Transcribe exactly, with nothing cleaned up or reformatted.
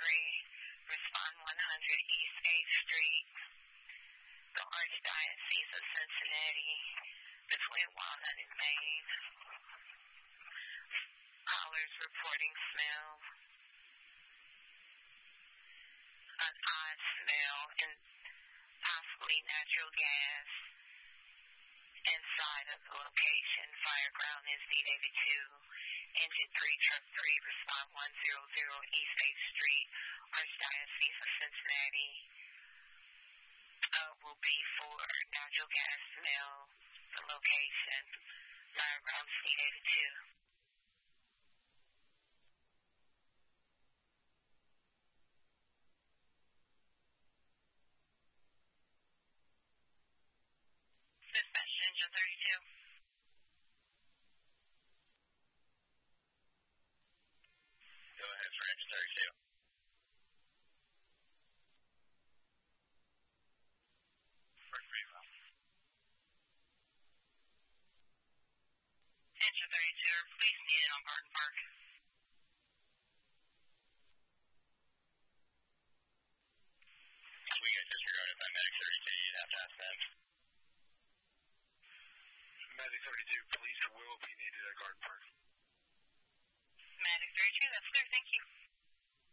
three, respond one hundred East eighth Street, the Archdiocese of Cincinnati, between Walnut and Main. Callers reporting smell, an odd smell, and possibly natural gas inside of the location. Fire ground is D eighty-two. Engine three, truck three, respond one hundred East eighth Street, Archdiocese of Cincinnati. Uh, will be for natural gas smell, the location. Fire ground is D eighty-two. Dispatch engine thirty-two. Go ahead for engine thirty-two. Engine thirty-two, please needed on Barton Park. We get disregarded by Medic thirty-two. You'd have to ask them. Medic thirty-two, police will be needed at Garden Park. Medic thirty-two, that's clear, thank you.